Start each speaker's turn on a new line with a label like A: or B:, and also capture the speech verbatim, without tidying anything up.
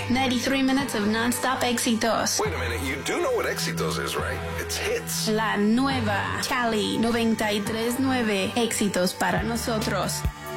A: ninety-three minutes of non-stop éxitos.
B: Wait a minute, you do know what éxitos is, right? It's hits.
A: La nueva Cali noventa y tres nueve éxitos para nosotros.